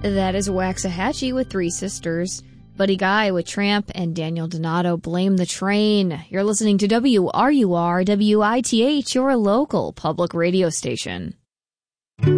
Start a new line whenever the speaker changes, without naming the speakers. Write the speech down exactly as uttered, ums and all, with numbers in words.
That is Waxahachie with Three Sisters, Buddy Guy with Tramp, and Daniel Donato, Blame the Train. You're listening to W R U R W I T H, your local public radio station.